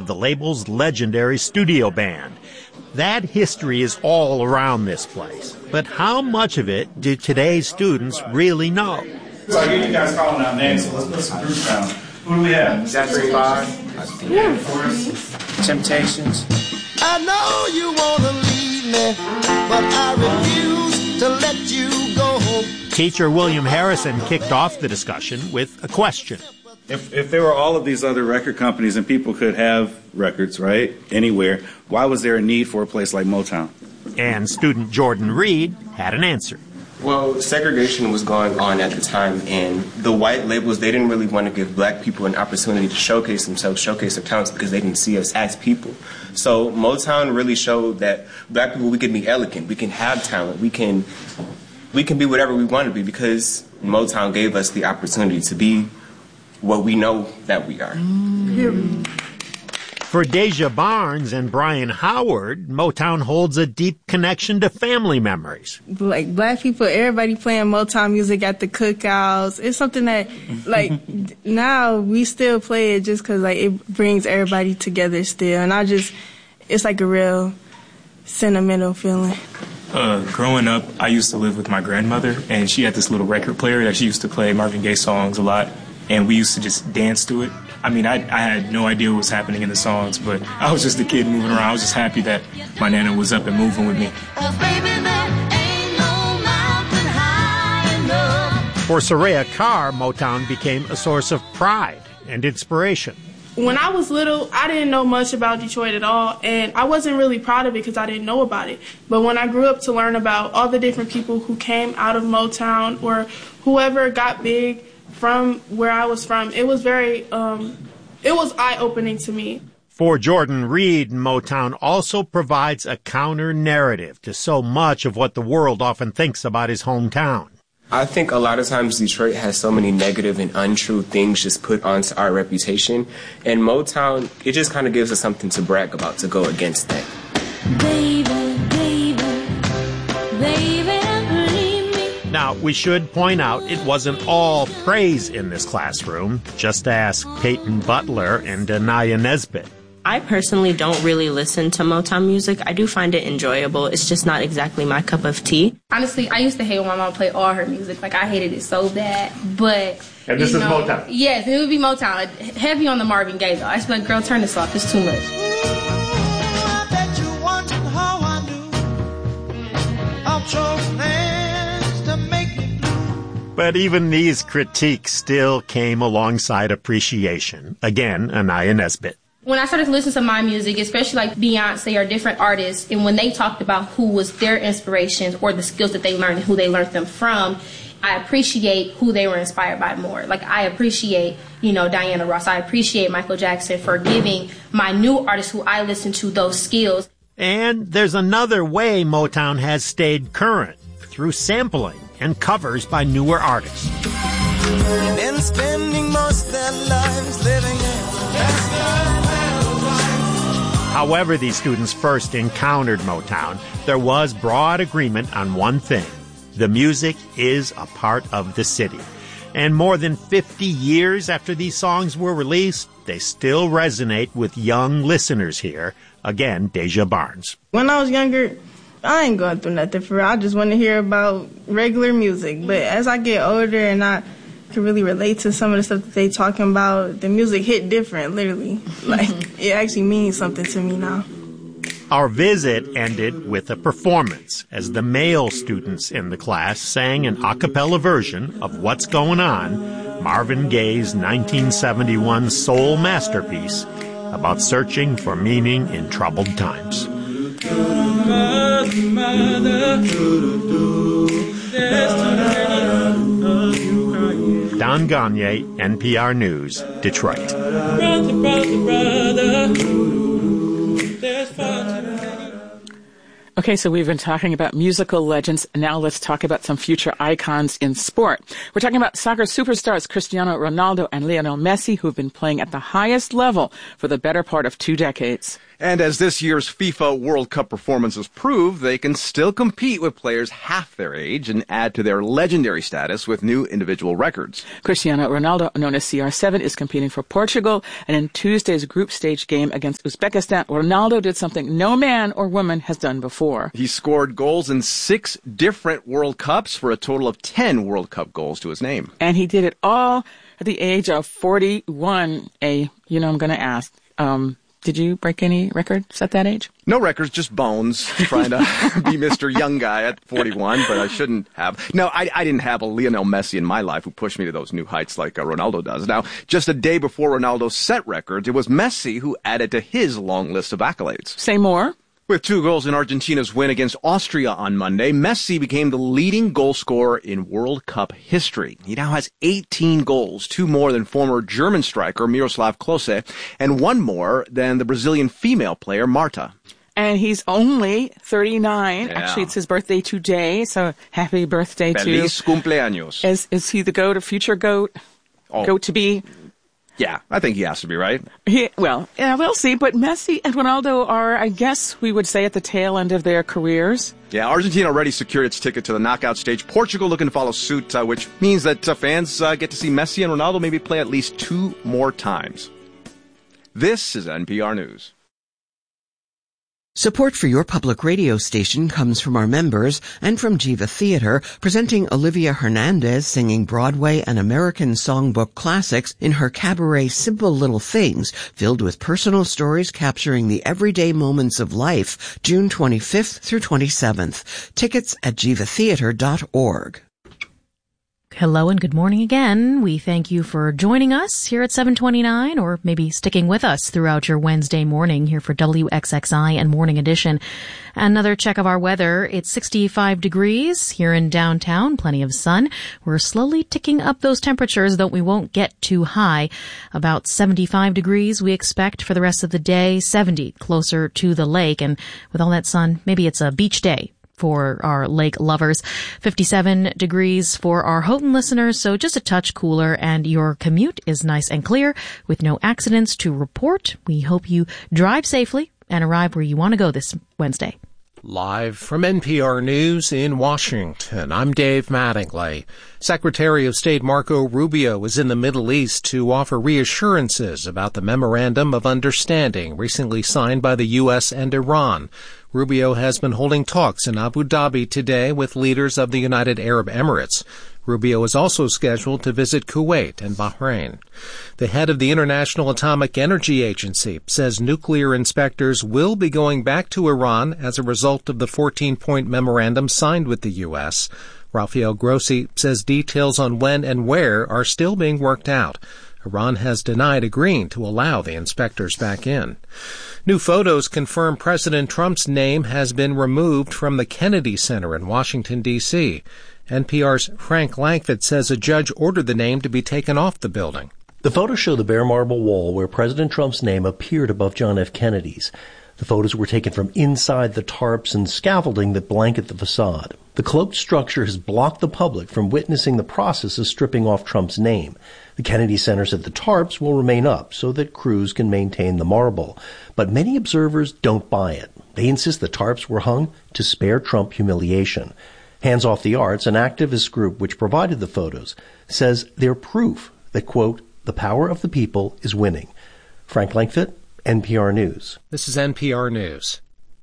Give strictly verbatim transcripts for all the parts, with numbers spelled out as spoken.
the label's legendary studio band. That history is all around this place. But how much of it do today's students really know? So I get you guys calling out names, so let's put some groups down. Who do we have? Zachary Five. Yeah. Forrest. Temptations. I know you want to leave me, but I refuse to let you go. Teacher William Harrison kicked off the discussion with a question. If if there were all of these other record companies and people could have records, right, anywhere, why was there a need for a place like Motown? And student Jordan Reed had an answer. Well, segregation was going on at the time, and the white labels, they didn't really want to give black people an opportunity to showcase themselves, showcase their talents, because they didn't see us as people. So Motown really showed that black people, we can be elegant, we can have talent, we can we can be whatever we want to be, because Motown gave us the opportunity to be what we know that we are. Mm. For Deja Barnes and Brian Howard, Motown holds a deep connection to family memories. Like, black people, everybody playing Motown music at the cookouts. It's something that, like, now we still play it just because, like, it brings everybody together still. And I just, it's like a real sentimental feeling. Uh, growing up, I used to live with my grandmother, and she had this little record player that she used to play Marvin Gaye songs a lot, and we used to just dance to it. I mean, I, I had no idea what was happening in the songs, but I was just a kid moving around. I was just happy that my Nana was up and moving with me. For Soraya Carr, Motown became a source of pride and inspiration. When I was little, I didn't know much about Detroit at all, and I wasn't really proud of it because I didn't know about it. But when I grew up to learn about all the different people who came out of Motown or whoever got big from where I was from, it was very, um, it was eye-opening to me. For Jordan Reed, Motown also provides a counter-narrative to so much of what the world often thinks about his hometown. I think a lot of times Detroit has so many negative and untrue things just put onto our reputation. And Motown, it just kind of gives us something to brag about, to go against that. Baby, baby, baby, leave me. Now, we should point out it wasn't all praise in this classroom. Just ask Peyton Butler and Anaya Nesbitt. I personally don't really listen to Motown music. I do find it enjoyable. It's just not exactly my cup of tea. Honestly, I used to hate when my mom played all her music. Like, I hated it so bad. But, and this you is know, Motown? Yes, it would be Motown. Like, heavy on the Marvin Gaye, though. I just be like, girl, turn this off. It's too much. But even these critiques still came alongside appreciation. Again, Anaya Nesbitt. When I started to listen to my music, especially like Beyonce or different artists, and when they talked about who was their inspirations or the skills that they learned and who they learned them from, I appreciate who they were inspired by more. Like, I appreciate, you know, Diana Ross. I appreciate Michael Jackson for giving my new artists who I listen to those skills. And there's another way Motown has stayed current, through sampling and covers by newer artists. Been spending most of their lives living in However these students first encountered Motown, there was broad agreement on one thing. The music is a part of the city. And more than fifty years after these songs were released, they still resonate with young listeners here. Again, Deja Barnes. When I was younger, I ain't going through nothing for real. I just want to hear about regular music. But as I get older and I can really relate to some of the stuff that they talking about, the music hit different, literally. Like, it actually means something to me now. Our visit ended with a performance as the male students in the class sang an a cappella version of What's Going On, Marvin Gaye's nineteen seventy-one soul masterpiece about searching for meaning in troubled times. Don Gagne, N P R News, Detroit. Brother, brother, brother. Okay, so we've been talking about musical legends, and now let's talk about some future icons in sport. We're talking about soccer superstars Cristiano Ronaldo and Lionel Messi, who've been playing at the highest level for the better part of two decades. And as this year's FIFA World Cup performances prove, they can still compete with players half their age and add to their legendary status with new individual records. Cristiano Ronaldo, known as C R seven, is competing for Portugal, and in Tuesday's group stage game against Uzbekistan, Ronaldo did something no man or woman has done before. He scored goals in six different World Cups for a total of ten World Cup goals to his name. And he did it all at the age of forty-one. A, you know, I'm going to ask, um, did you break any records at that age? No records, just bones, trying to be Mister Young Guy at forty-one, but I shouldn't have. No, I, I didn't have a Lionel Messi in my life who pushed me to those new heights like uh, Ronaldo does. Now, just a day before Ronaldo set records, it was Messi who added to his long list of accolades. Say more. With two goals in Argentina's win against Austria on Monday, Messi became the leading goal scorer in World Cup history. He now has eighteen goals, two more than former German striker Miroslav Klose, and one more than the Brazilian female player Marta. And he's only thirty-nine. Yeah. Actually, it's his birthday today, so happy birthday to... Feliz cumpleaños. Is, is he the GOAT, a future GOAT? Oh. GOAT to be? Yeah, I think he has to be, right? He, well, yeah, we'll see. But Messi and Ronaldo are, I guess we would say, at the tail end of their careers. Yeah, Argentina already secured its ticket to the knockout stage. Portugal looking to follow suit, uh, which means that uh, fans uh, get to see Messi and Ronaldo maybe play at least two more times. This is N P R News. Support for your public radio station comes from our members and from Jiva Theater, presenting Olivia Hernandez singing Broadway and American songbook classics in her cabaret Simple Little Things, filled with personal stories capturing the everyday moments of life, June twenty-fifth through twenty-seventh. Tickets at jiva theater dot org. Hello and good morning again. We thank you for joining us here at seven twenty-nine, or maybe sticking with us throughout your Wednesday morning here for W X X I and Morning Edition. Another check of our weather. It's sixty-five degrees here in downtown, plenty of sun. We're slowly ticking up those temperatures, though we won't get too high. About seventy-five degrees we expect for the rest of the day, seventy closer to the lake, and with all that sun, maybe it's a beach day for our lake lovers. fifty-seven degrees for our Houghton listeners, so just a touch cooler, and your commute is nice and clear with no accidents to report. We hope you drive safely and arrive where you want to go this Wednesday. Live from N P R News in Washington, I'm Dave Mattingly. Secretary of State Marco Rubio is in the Middle East to offer reassurances about the Memorandum of Understanding recently signed by the U S and Iran. Rubio has been holding talks in Abu Dhabi today with leaders of the United Arab Emirates. Rubio is also scheduled to visit Kuwait and Bahrain. The head of the International Atomic Energy Agency says nuclear inspectors will be going back to Iran as a result of the fourteen-point memorandum signed with the U S. Rafael Grossi says details on when and where are still being worked out. Iran has denied agreeing to allow the inspectors back in. New photos confirm President Trump's name has been removed from the Kennedy Center in Washington, D C N P R's Frank Langford says a judge ordered the name to be taken off the building. The photos show the bare marble wall where President Trump's name appeared above John F. Kennedy's. The photos were taken from inside the tarps and scaffolding that blanket the facade. The cloaked structure has blocked the public from witnessing the process of stripping off Trump's name. The Kennedy Center said the tarps will remain up so that crews can maintain the marble. But many observers don't buy it. They insist the tarps were hung to spare Trump humiliation. Hands Off the Arts, an activist group which provided the photos, says they're proof that, quote, the power of the people is winning. Frank Langford, N P R News. This is N P R News.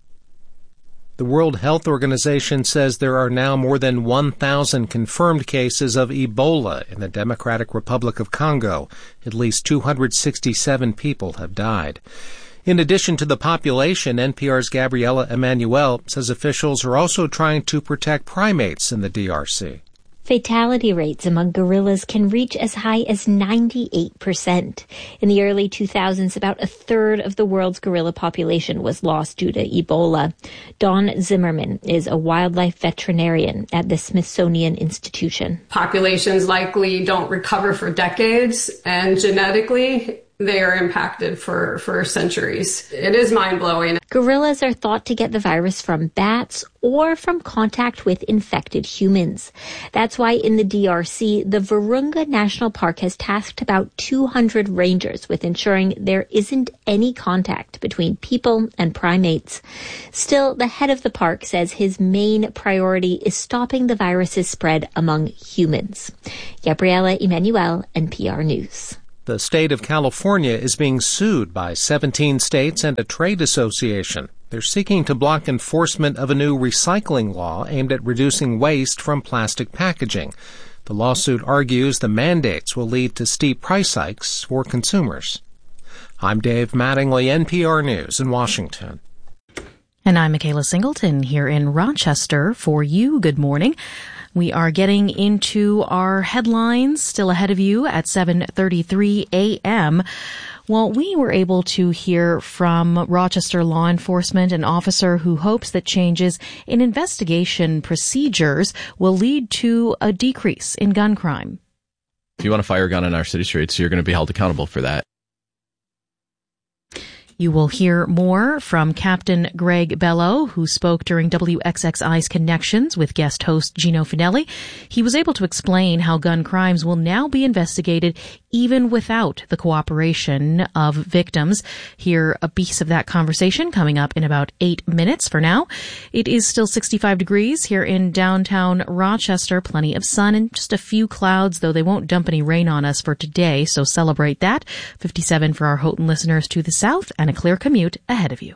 The World Health Organization says there are now more than one thousand confirmed cases of Ebola in the Democratic Republic of Congo. At least two hundred sixty-seven people have died. In addition to the population, N P R's Gabriela Emanuel says officials are also trying to protect primates in the D R C. Fatality rates among gorillas can reach as high as ninety-eight percent. In the early two thousands, about a third of the world's gorilla population was lost due to Ebola. Dawn Zimmerman is a wildlife veterinarian at the Smithsonian Institution. Populations likely don't recover for decades, and genetically, they are impacted for, for centuries. It is mind-blowing. Gorillas are thought to get the virus from bats or from contact with infected humans. That's why in the D R C, the Virunga National Park has tasked about two hundred rangers with ensuring there isn't any contact between people and primates. Still, the head of the park says his main priority is stopping the virus's spread among humans. Gabriela Emanuel, N P R News. The state of California is being sued by seventeen states and a trade association. They're seeking to block enforcement of a new recycling law aimed at reducing waste from plastic packaging. The lawsuit argues the mandates will lead to steep price hikes for consumers. I'm Dave Mattingly, N P R News in Washington. And I'm Michaela Singleton here in Rochester for you. Good morning. We are getting into our headlines still ahead of you at seven thirty-three a.m. Well, we were able to hear from Rochester law enforcement, an officer who hopes that changes in investigation procedures will lead to a decrease in gun crime. If you want to fire a gun in our city streets, you're going to be held accountable for that. You will hear more from Captain Greg Bello, who spoke during W X X I's Connections with guest host Gino Finelli. He was able to explain how gun crimes will now be investigated even without the cooperation of victims. Hear a piece of that conversation coming up in about eight minutes. For now, it is still sixty-five degrees here in downtown Rochester. Plenty of sun and just a few clouds, though they won't dump any rain on us for today, so celebrate that. fifty-seven for our Houghton listeners to the south, and a clear commute ahead of you.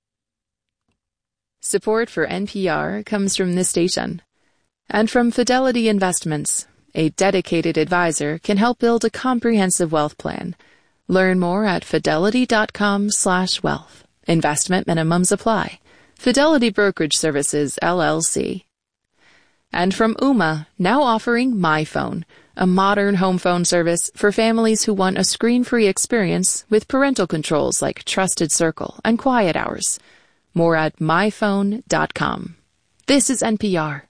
Support for N P R comes from this station and from Fidelity Investments. A dedicated advisor can help build a comprehensive wealth plan. Learn more at fidelity.com slash wealth. Investment minimums apply. Fidelity Brokerage Services, L L C. And from Ooma, now offering MyPhone, a modern home phone service for families who want a screen-free experience with parental controls like Trusted Circle and Quiet Hours. More at my phone dot com. This is N P R.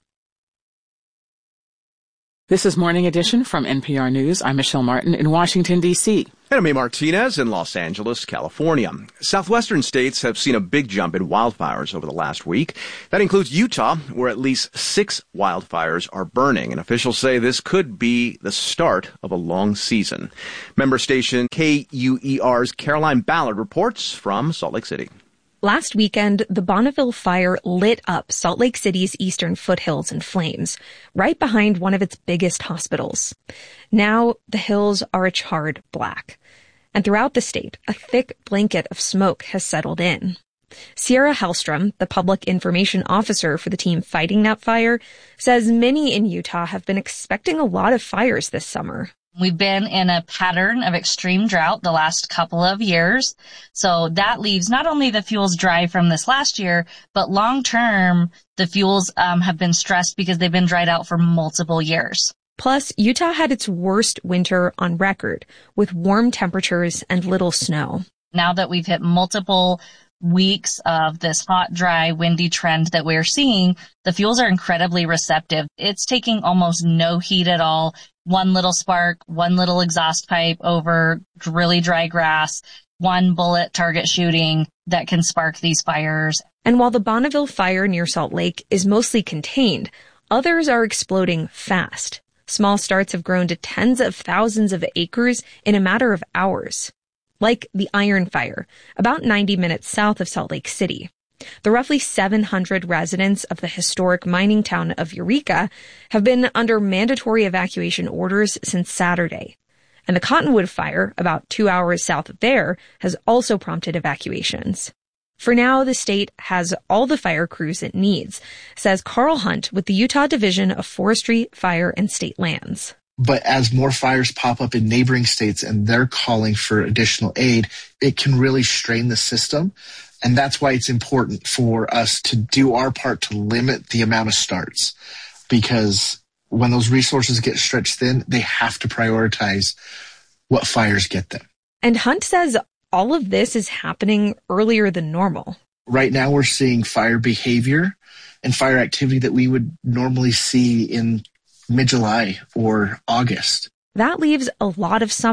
This is Morning Edition from N P R News. I'm Michelle Martin in Washington, D C And I'm A. Martinez in Los Angeles, California. Southwestern states have seen a big jump in wildfires over the last week. That includes Utah, where at least six wildfires are burning, and officials say this could be the start of a long season. Member station K U E R's Caroline Ballard reports from Salt Lake City. Last weekend, the Bonneville fire lit up Salt Lake City's eastern foothills in flames, right behind one of its biggest hospitals. Now, the hills are a charred black. And throughout the state, a thick blanket of smoke has settled in. Sierra Hellstrom, the public information officer for the team fighting that fire, says many in Utah have been expecting a lot of fires this summer. We've been in a pattern of extreme drought the last couple of years. So that leaves not only the fuels dry from this last year, but long term, the fuels um, have been stressed because they've been dried out for multiple years. Plus, Utah had its worst winter on record, with warm temperatures and little snow. Now that we've hit multiple weeks of this hot, dry, windy trend that we're seeing, the fuels are incredibly receptive. It's taking almost no heat at all. One little spark, one little exhaust pipe over really dry grass, one bullet target shooting that can spark these fires. And while the Bonneville fire near Salt Lake is mostly contained, others are exploding fast. Small starts have grown to tens of thousands of acres in a matter of hours. Like the Iron Fire, about ninety minutes south of Salt Lake City. The roughly seven hundred residents of the historic mining town of Eureka have been under mandatory evacuation orders since Saturday. And the Cottonwood Fire, about two hours south of there, has also prompted evacuations. For now, the state has all the fire crews it needs, says Carl Hunt with the Utah Division of Forestry, Fire, and State Lands. But as more fires pop up in neighboring states and they're calling for additional aid, it can really strain the system. And that's why it's important for us to do our part to limit the amount of starts. Because when those resources get stretched thin, they have to prioritize what fires get them. And Hunt says all of this is happening earlier than normal. Right now we're seeing fire behavior and fire activity that we would normally see in mid-July or August. That leaves a lot of summer.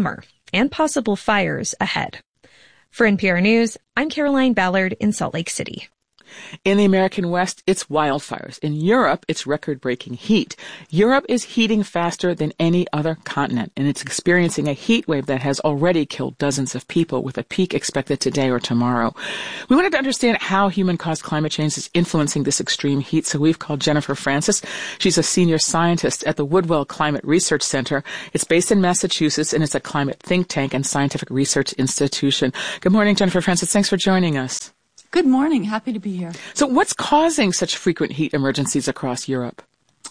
and possible fires ahead. For N P R News, I'm Caroline Ballard in Salt Lake City. In the American West, it's wildfires. In Europe, it's record-breaking heat. Europe is heating faster than any other continent, and it's experiencing a heat wave that has already killed dozens of people, with a peak expected today or tomorrow. We wanted to understand how human-caused climate change is influencing this extreme heat, so we've called Jennifer Francis. She's a senior scientist at the Woodwell Climate Research Center. It's based in Massachusetts, and it's a climate think tank and scientific research institution. Good morning, Jennifer Francis. Thanks for joining us. Good morning. Happy to be here. So what's causing such frequent heat emergencies across Europe?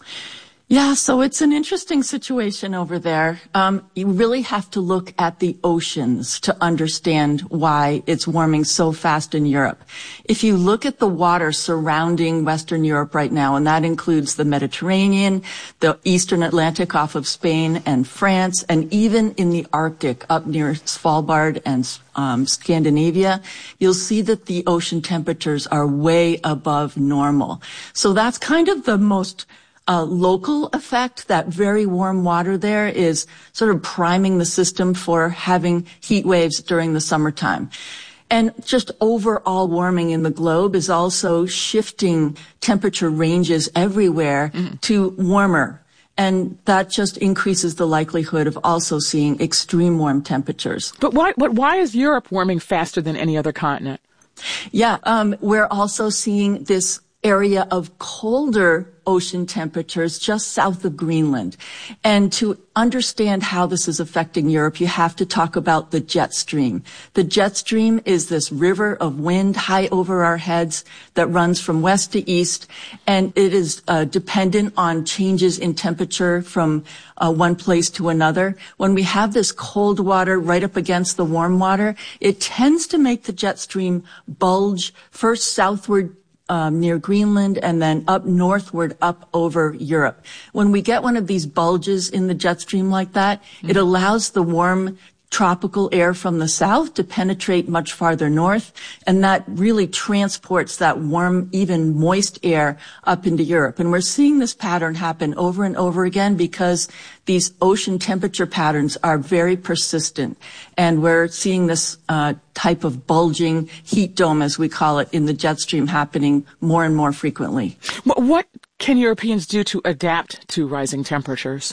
Yeah, so it's an interesting situation over there. Um, you really have to look at the oceans to understand why it's warming so fast in Europe. If you look at the water surrounding Western Europe right now, and that includes the Mediterranean, the Eastern Atlantic off of Spain and France, and even in the Arctic up near Svalbard and um, Scandinavia, you'll see that the ocean temperatures are way above normal. So that's kind of the most Uh, local effect. That very warm water there is sort of priming the system for having heat waves during the summertime. And just overall warming in the globe is also shifting temperature ranges everywhere mm. to warmer. And that just increases the likelihood of also seeing extreme warm temperatures. But why, but why is Europe warming faster than any other continent? Yeah, um, we're also seeing this area of colder ocean temperatures just south of Greenland. And to understand how this is affecting Europe, you have to talk about the jet stream. The jet stream is this river of wind high over our heads that runs from west to east, and it is uh, dependent on changes in temperature from uh, one place to another. When we have this cold water right up against the warm water, it tends to make the jet stream bulge first southward Um, near Greenland and then up northward up over Europe. When we get one of these bulges in the jet stream like that, mm-hmm. it allows the warm tropical air from the south to penetrate much farther north, and that really transports that warm, even moist air up into Europe. And we're seeing this pattern happen over and over again because these ocean temperature patterns are very persistent, and we're seeing this uh, type of bulging heat dome, as we call it, in the jet stream happening more and more frequently. What can Europeans do to adapt to rising temperatures?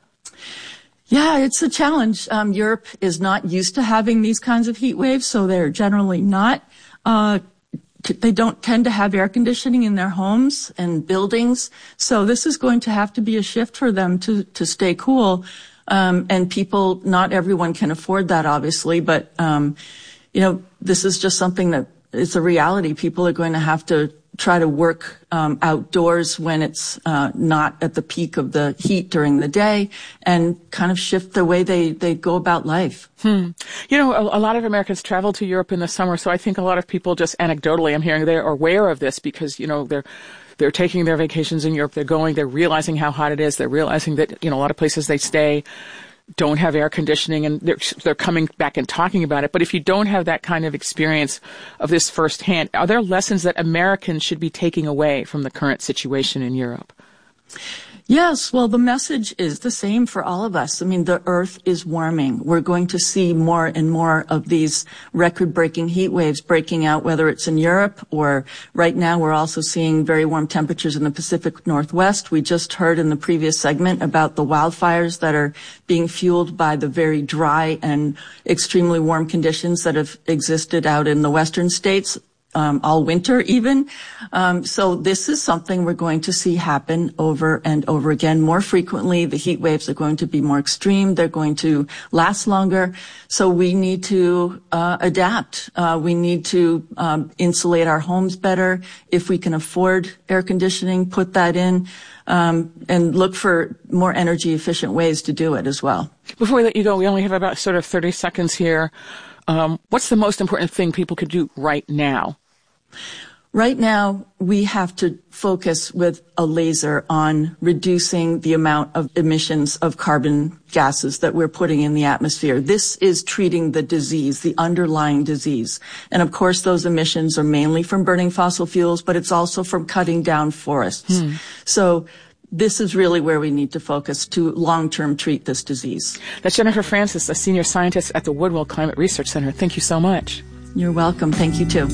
Yeah, it's a challenge. Um, Europe is not used to having these kinds of heat waves, so they're generally not, uh, t- they don't tend to have air conditioning in their homes and buildings. So this is going to have to be a shift for them to, to stay cool. Um, and people, not everyone can afford that, obviously, but, um, you know, this is just something that it's a reality. People are going to have to try to work um, outdoors when it's uh, not at the peak of the heat during the day, and kind of shift the way they, they go about life. Hmm. You know, a, a lot of Americans travel to Europe in the summer, so I think a lot of people just anecdotally, I'm hearing, they're aware of this because, you know, they're they're taking their vacations in Europe, they're going, they're realizing how hot it is, they're realizing that, you know, a lot of places they stay don't have air conditioning, and they're, they're coming back and talking about it. But if you don't have that kind of experience of this firsthand, are there lessons that Americans should be taking away from the current situation in Europe? Yes, well, the message is the same for all of us. I mean, the Earth is warming. We're going to see more and more of these record-breaking heat waves breaking out, whether it's in Europe or right now we're also seeing very warm temperatures in the Pacific Northwest. We just heard in the previous segment about the wildfires that are being fueled by the very dry and extremely warm conditions that have existed out in the western states. Um, all winter even. Um, so this is something we're going to see happen over and over again more frequently. The heat waves are going to be more extreme. They're going to last longer. So we need to uh, adapt. Uh, we need to um, insulate our homes better. If we can afford air conditioning, put that in, um, and look for more energy efficient ways to do it as well. Before we let you go, we only have about sort of thirty seconds here. Um, what's the most important thing people could do right now? Right now, we have to focus with a laser on reducing the amount of emissions of carbon gases that we're putting in the atmosphere. This is treating the disease, the underlying disease. And of course, those emissions are mainly from burning fossil fuels, but it's also from cutting down forests. Hmm. So this is really where we need to focus to long-term treat this disease. That's Jennifer Francis, a senior scientist at the Woodwell Climate Research Center. Thank you so much. You're welcome. Thank you, too.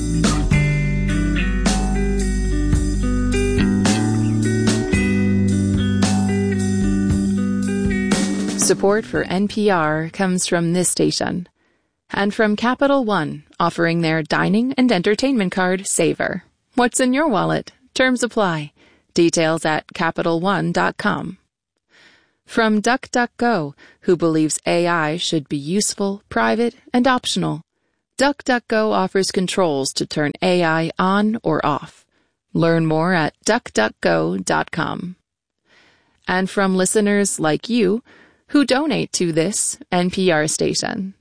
Support for N P R comes from this station. And from Capital One, offering their dining and entertainment card, Savor. What's in your wallet? Terms apply. Details at Capital One dot com. From DuckDuckGo, who believes A I should be useful, private, and optional. DuckDuckGo offers controls to turn A I on or off. Learn more at Duck Duck Go dot com. And from listeners like you, who donate to this N P R station.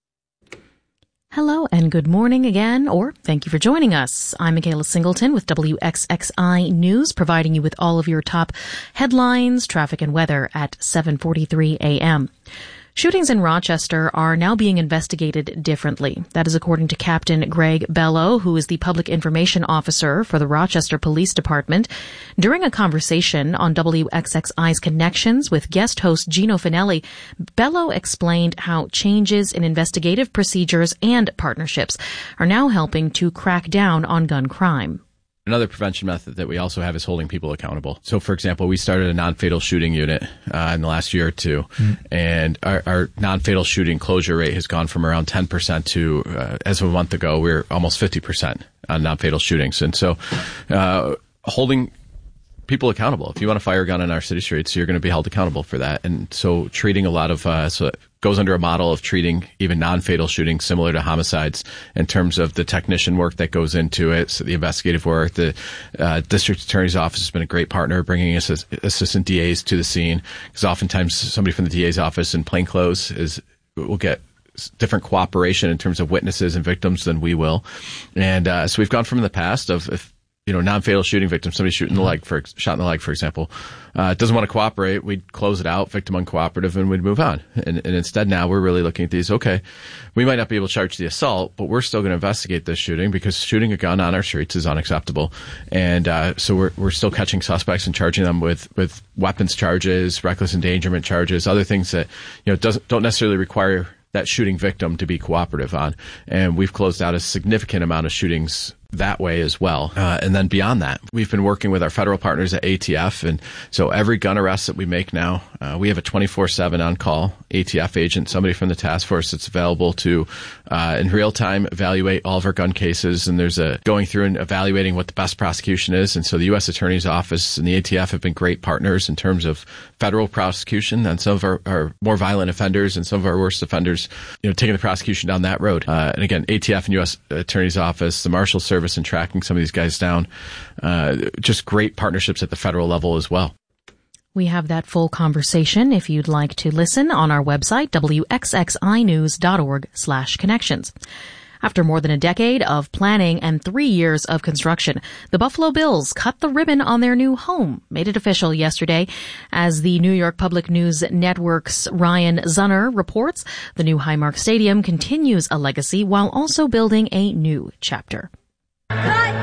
Hello and good morning again, or thank you for joining us. I'm Michaela Singleton with W X X I News, providing you with all of your top headlines, traffic, and weather at seven forty-three a.m. Shootings in Rochester are now being investigated differently. That is according to Captain Greg Bello, who is the public information officer for the Rochester Police Department. During a conversation on W X X I's Connections with guest host Gino Finelli, Bello explained how changes in investigative procedures and partnerships are now helping to crack down on gun crime. Another prevention method that we also have is holding people accountable. So, for example, we started a non-fatal shooting unit uh, in the last year or two, mm. and our, our non-fatal shooting closure rate has gone from around ten percent to, uh, as of a month ago, we're almost fifty percent on non-fatal shootings. And so uh, holding people accountable. If you want to fire a gun in our city streets, you're going to be held accountable for that. And so treating a lot of, uh, so it goes under a model of treating even non-fatal shootings similar to homicides in terms of the technician work that goes into it, so the investigative work. The uh, district attorney's office has been a great partner bringing assist- assistant D As to the scene, because oftentimes somebody from the D A's office in plainclothes is will get different cooperation in terms of witnesses and victims than we will. And uh, so we've gone from the past of if you know, non-fatal shooting victim, somebody shooting the leg, for shot in the leg, for example, uh, doesn't want to cooperate, we'd close it out, victim uncooperative, and we'd move on. And, and instead now we're really looking at these, okay, we might not be able to charge the assault, but we're still going to investigate this shooting because shooting a gun on our streets is unacceptable. And uh, so we're we're still catching suspects and charging them with, with weapons charges, reckless endangerment charges, other things that, you know, doesn't don't necessarily require that shooting victim to be cooperative on. And we've closed out a significant amount of shootings that way as well. Uh, and then beyond that, we've been working with our federal partners at A T F. And so every gun arrest that we make now, uh, we have a twenty-four seven on-call A T F agent, somebody from the task force that's available to, uh, in real time, evaluate all of our gun cases. And there's a going through and evaluating what the best prosecution is. And so the U S Attorney's Office and the A T F have been great partners in terms of federal prosecution on some of our, our more violent offenders and some of our worst offenders, you know, taking the prosecution down that road. Uh, and again, A T F and U S Attorney's Office, the Marshal Service, and tracking some of these guys down. Uh, just great partnerships at the federal level as well. We have that full conversation if you'd like to listen on our website, W X X I news dot org slash connections. After more than a decade of planning and three years of construction, the Buffalo Bills cut the ribbon on their new home, made it official yesterday. As the New York Public News Network's Ryan Zunner reports, the new Highmark Stadium continues a legacy while also building a new chapter. Cut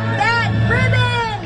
that ribbon!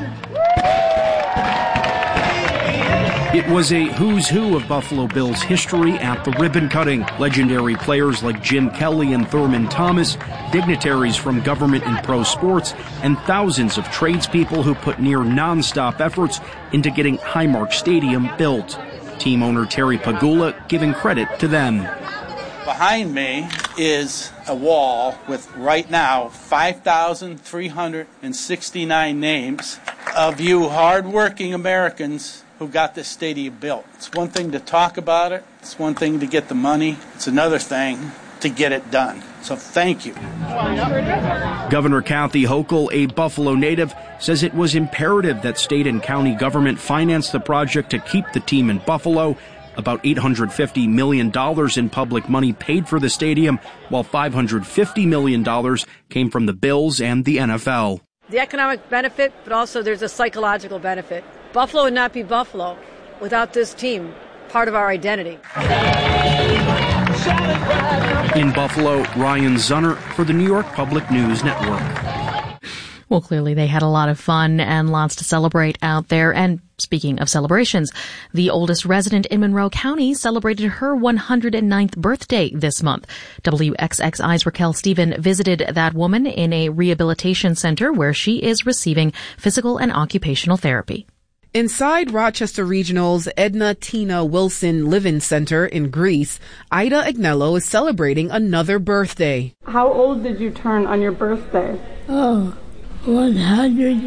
It was a who's who of Buffalo Bills history at the ribbon cutting. Legendary players like Jim Kelly and Thurman Thomas, dignitaries from government and pro sports, and thousands of tradespeople who put near nonstop efforts into getting Highmark Stadium built. Team owner Terry Pagula giving credit to them. Behind me is a wall with, right now, five thousand three hundred sixty-nine names of you hardworking Americans who got this stadium built. It's one thing to talk about it. It's one thing to get the money. It's another thing to get it done. So thank you. Governor Kathy Hochul, a Buffalo native, says it was imperative that state and county government finance the project to keep the team in Buffalo. About eight hundred fifty million dollars in public money paid for the stadium, while five hundred fifty million dollars came from the Bills and the N F L. The economic benefit, but also there's a psychological benefit. Buffalo would not be Buffalo without this team, part of our identity. In Buffalo, Ryan Zunner for the New York Public News Network. Well, clearly they had a lot of fun and lots to celebrate out there. And speaking of celebrations, the oldest resident in Monroe County celebrated her one hundred ninth birthday this month. W X X I's Raquel Stephen visited that woman in a rehabilitation center where she is receiving physical and occupational therapy. Inside Rochester Regional's Edna Tina Wilson Living Center in Greece, Ida Agnello is celebrating another birthday. How old did you turn on your birthday? Oh, one hundred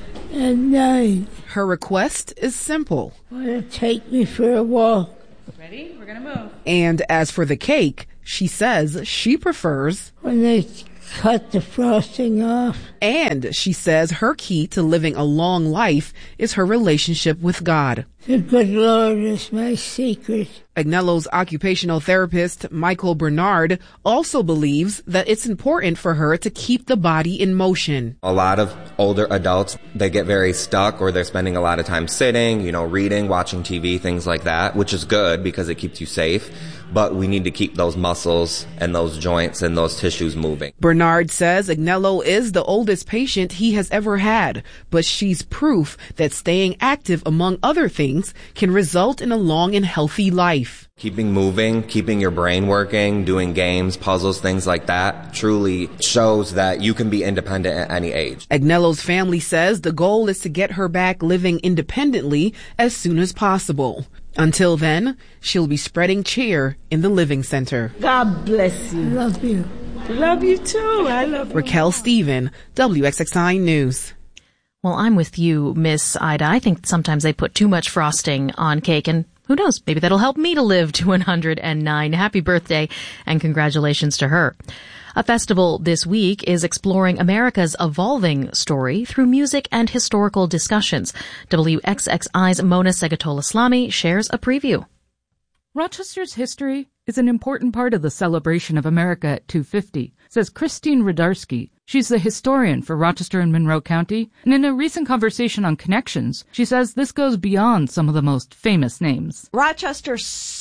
nine. Her request is simple. Want to take me for a walk? Ready? We're going to move. And as for the cake, she says she prefers when they cut the frosting off. And she says her key to living a long life is her relationship with God. The good Lord is my secret. Agnello's occupational therapist, Michael Bernard, also believes that it's important for her to keep the body in motion. A lot of older adults, they get very stuck or they're spending a lot of time sitting, you know, reading, watching T V, things like that, which is good because it keeps you safe. But we need to keep those muscles and those joints and those tissues moving. Bernard says Agnello is the oldest patient he has ever had, but she's proof that staying active, among other things, can result in a long and healthy life. Keeping moving, keeping your brain working, doing games, puzzles, things like that truly shows that you can be independent at any age. Agnello's family says the goal is to get her back living independently as soon as possible. Until then, she'll be spreading cheer in the Living Center. God bless you. Love you. Love you too. I love you. Raquel Stephen, W X X I News. Well, I'm with you, Miss Ida. I think sometimes they put too much frosting on cake, and who knows, maybe that'll help me to live to one hundred nine. Happy birthday, and congratulations to her. A festival this week is exploring America's evolving story through music and historical discussions. W X X I's Mona Segatola-Slamy shares a preview. Rochester's history is an important part of the celebration of America at two fifty, says Christine Radarski. She's the historian for Rochester and Monroe County, and in a recent conversation on Connections, she says this goes beyond some of the most famous names. Rochester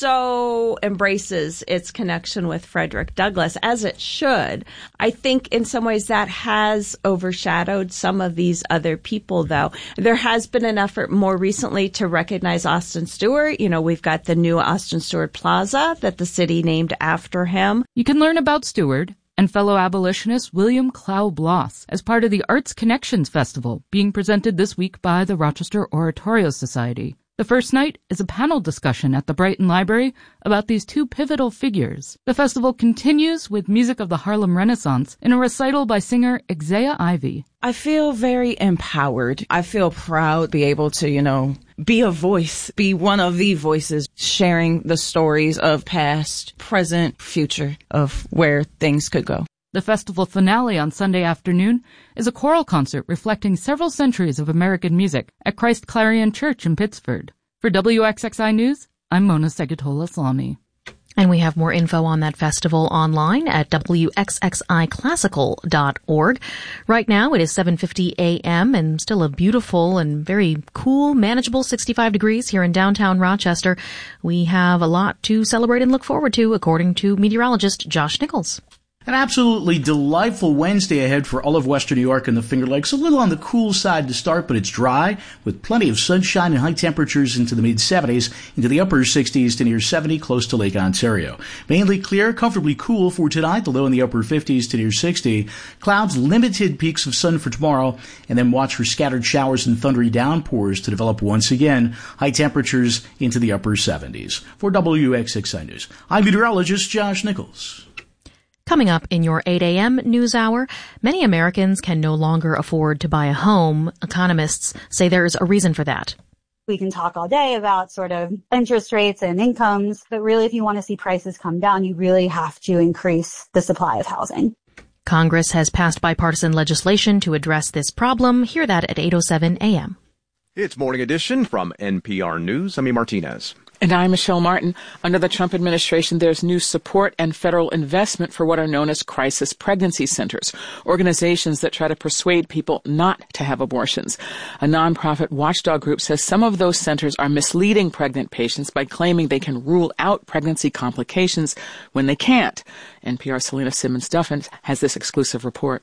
so embraces its connection with Frederick Douglass, as it should. I think in some ways that has overshadowed some of these other people, though. There has been an effort more recently to recognize Austin Stewart. You know, we've got the new Austin Stewart Plaza that the city named after him. You can learn about Stewart and fellow abolitionist William Clow Bloss as part of the Arts Connections Festival being presented this week by the Rochester Oratorio Society. The first night is a panel discussion at the Brighton Library about these two pivotal figures. The festival continues with music of the Harlem Renaissance in a recital by singer Exaya Ivy. I feel very empowered. I feel proud to be able to, you know, be a voice, be one of the voices sharing the stories of past, present, future of where things could go. The festival finale on Sunday afternoon is a choral concert reflecting several centuries of American music at Christ Clarion Church in Pittsford. For W X X I News, I'm Mona Segatola-Slamy. And we have more info on that festival online at W X X I classical dot org. Right now it is seven fifty a.m. and still a beautiful and very cool, manageable sixty-five degrees here in downtown Rochester. We have a lot to celebrate and look forward to, according to meteorologist Josh Nichols. An absolutely delightful Wednesday ahead for all of western New York and the Finger Lakes. A little on the cool side to start, but it's dry with plenty of sunshine and high temperatures into the mid-seventies, into the upper sixties to near seventy close to Lake Ontario. Mainly clear, comfortably cool for tonight, the low in the upper fifties to near sixty. Clouds, limited peaks of sun for tomorrow, and then watch for scattered showers and thundery downpours to develop once again. High temperatures into the upper seventies. For W X X I News, I'm meteorologist Josh Nichols. Coming up in your eight a.m. news hour, many Americans can no longer afford to buy a home. Economists say there is a reason for that. We can talk all day about sort of interest rates and incomes, but really if you want to see prices come down, you really have to increase the supply of housing. Congress has passed bipartisan legislation to address this problem. Hear that at eight oh seven a.m. It's Morning Edition from N P R News. I'm E. Martinez. And I'm Michelle Martin. Under the Trump administration, there's new support and federal investment for what are known as crisis pregnancy centers, organizations that try to persuade people not to have abortions. A nonprofit watchdog group says some of those centers are misleading pregnant patients by claiming they can rule out pregnancy complications when they can't. N P R's Selena Simmons-Duffin has this exclusive report.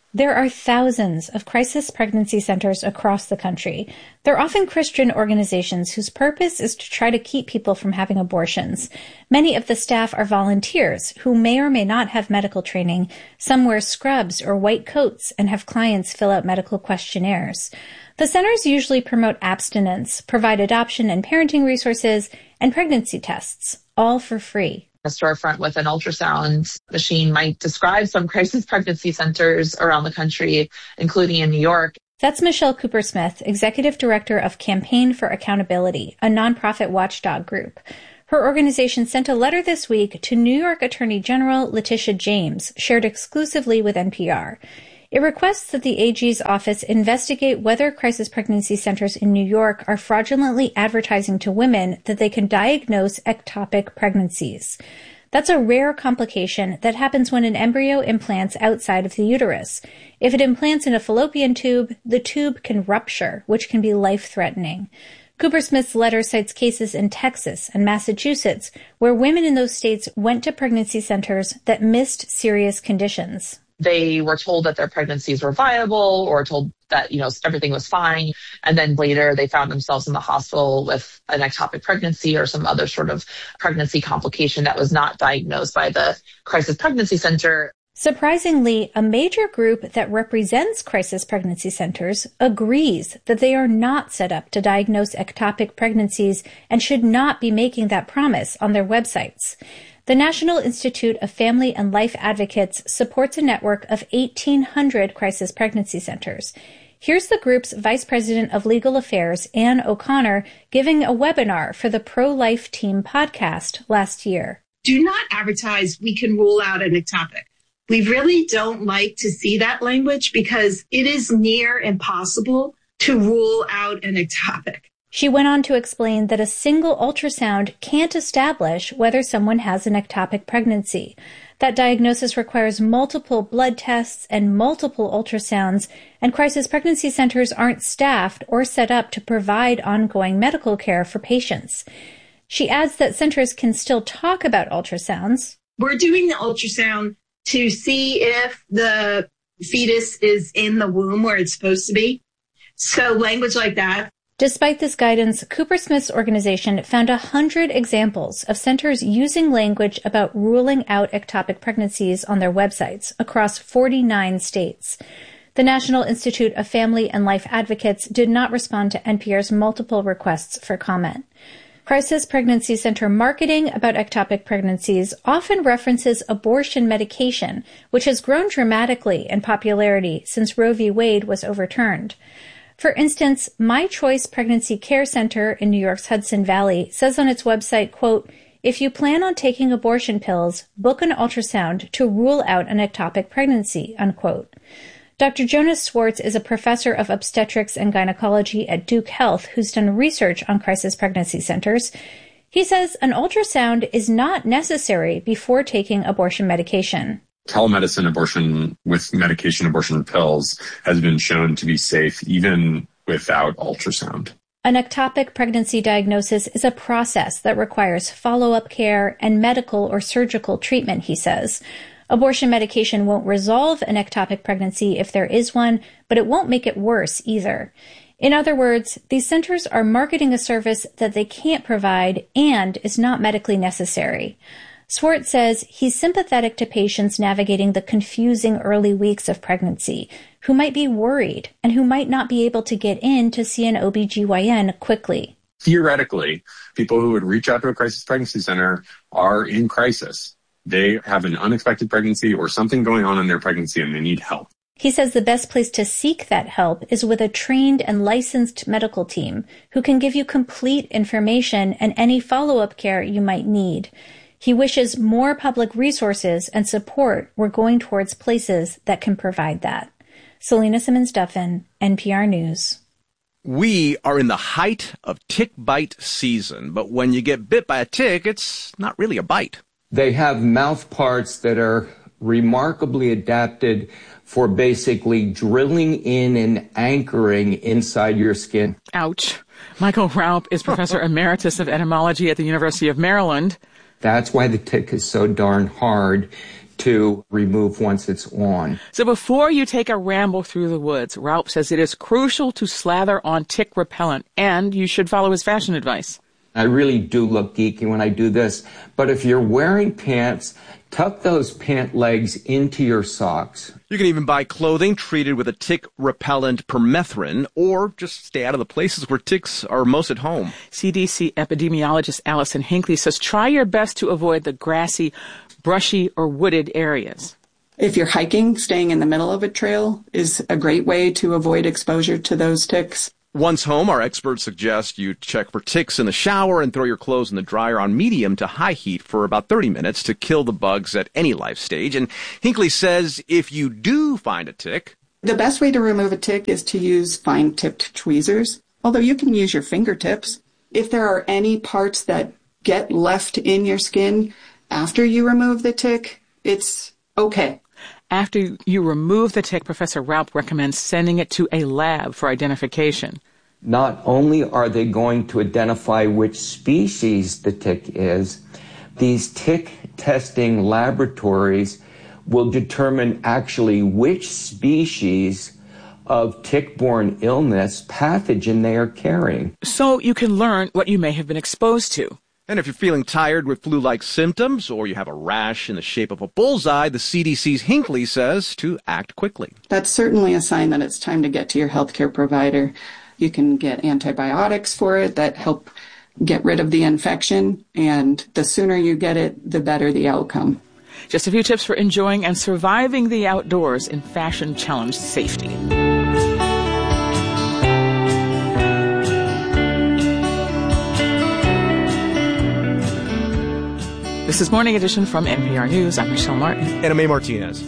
There are thousands of crisis pregnancy centers across the country. They're often Christian organizations whose purpose is to try to keep people from having abortions. Many of the staff are volunteers who may or may not have medical training. Some wear scrubs or white coats and have clients fill out medical questionnaires. The centers usually promote abstinence, provide adoption and parenting resources, and pregnancy tests, all for free. A storefront with an ultrasound machine might describe some crisis pregnancy centers around the country, including in New York. That's Michelle Cooper-Smith, Executive Director of Campaign for Accountability, a nonprofit watchdog group. Her organization sent a letter this week to New York Attorney General Letitia James, shared exclusively with N P R. It requests that the A G's office investigate whether crisis pregnancy centers in New York are fraudulently advertising to women that they can diagnose ectopic pregnancies. That's a rare complication that happens when an embryo implants outside of the uterus. If it implants in a fallopian tube, the tube can rupture, which can be life-threatening. Cooper-Smith's letter cites cases in Texas and Massachusetts where women in those states went to pregnancy centers that missed serious conditions. They were told that their pregnancies were viable or told that, you know, everything was fine. And then later they found themselves in the hospital with an ectopic pregnancy or some other sort of pregnancy complication that was not diagnosed by the crisis pregnancy center. Surprisingly, a major group that represents crisis pregnancy centers agrees that they are not set up to diagnose ectopic pregnancies and should not be making that promise on their websites. The National Institute of Family and Life Advocates supports a network of eighteen hundred crisis pregnancy centers. Here's the group's Vice President of Legal Affairs, Ann O'Connor, giving a webinar for the Pro-Life Team podcast last year. Do not advertise, we can rule out an ectopic. We really don't like to see that language because it is near impossible to rule out an ectopic. She went on to explain that a single ultrasound can't establish whether someone has an ectopic pregnancy. That diagnosis requires multiple blood tests and multiple ultrasounds, and crisis pregnancy centers aren't staffed or set up to provide ongoing medical care for patients. She adds that centers can still talk about ultrasounds. We're doing the ultrasound to see if the fetus is in the womb where it's supposed to be. So language like that. Despite this guidance, Cooper-Smith's organization found a hundred examples of centers using language about ruling out ectopic pregnancies on their websites across forty-nine states. The National Institute of Family and Life Advocates did not respond to N P R's multiple requests for comment. Crisis pregnancy center marketing about ectopic pregnancies often references abortion medication, which has grown dramatically in popularity since Roe v. Wade was overturned. For instance, My Choice Pregnancy Care Center in New York's Hudson Valley says on its website, quote, "If you plan on taking abortion pills, book an ultrasound to rule out an ectopic pregnancy," unquote. Doctor Jonas Swartz is a professor of obstetrics and gynecology at Duke Health who's done research on crisis pregnancy centers. He says an ultrasound is not necessary before taking abortion medication. Telemedicine abortion with medication abortion pills has been shown to be safe even without ultrasound. An ectopic pregnancy diagnosis is a process that requires follow-up care and medical or surgical treatment, he says. Abortion medication won't resolve an ectopic pregnancy if there is one, but it won't make it worse either. In other words, these centers are marketing a service that they can't provide and is not medically necessary. Swartz says he's sympathetic to patients navigating the confusing early weeks of pregnancy, who might be worried and who might not be able to get in to see an O B G Y N quickly. Theoretically, people who would reach out to a crisis pregnancy center are in crisis. They have an unexpected pregnancy or something going on in their pregnancy and they need help. He says the best place to seek that help is with a trained and licensed medical team who can give you complete information and any follow-up care you might need. He wishes more public resources and support were going towards places that can provide that. Selena Simmons-Duffin, N P R News. We are in the height of tick bite season, but when you get bit by a tick, it's not really a bite. They have mouth parts that are remarkably adapted for basically drilling in and anchoring inside your skin. Ouch. Michael Raup is Professor Emeritus of Etymology at the University of Maryland. That's why the tick is so darn hard, to remove once it's on. So before you take a ramble through the woods, Ralph says it is crucial to slather on tick repellent, and you should follow his fashion advice. I really do look geeky when I do this, but if you're wearing pants, tuck those pant legs into your socks. You can even buy clothing treated with a tick-repellent permethrin, or just stay out of the places where ticks are most at home. C D C epidemiologist Allison Hinckley says try your best to avoid the grassy, brushy, or wooded areas. If you're hiking, staying in the middle of a trail is a great way to avoid exposure to those ticks. Once home, our experts suggest you check for ticks in the shower and throw your clothes in the dryer on medium to high heat for about thirty minutes to kill the bugs at any life stage. And Hinckley says if you do find a tick... The best way to remove a tick is to use fine-tipped tweezers, although you can use your fingertips. If there are any parts that get left in your skin after you remove the tick, it's okay. After you remove the tick, Professor Raup recommends sending it to a lab for identification. Not only are they going to identify which species the tick is, these tick testing laboratories will determine actually which species of tick-borne illness pathogen they are carrying. So you can learn what you may have been exposed to. And if you're feeling tired with flu-like symptoms or you have a rash in the shape of a bullseye, the C D C's Hinckley says to act quickly. That's certainly a sign that it's time to get to your healthcare provider. You can get antibiotics for it that help get rid of the infection, and the sooner you get it, the better the outcome. Just a few tips for enjoying and surviving the outdoors in fashion-challenged safety. This is Morning Edition from N P R News. I'm Michelle Martin. And I'm A. Martinez.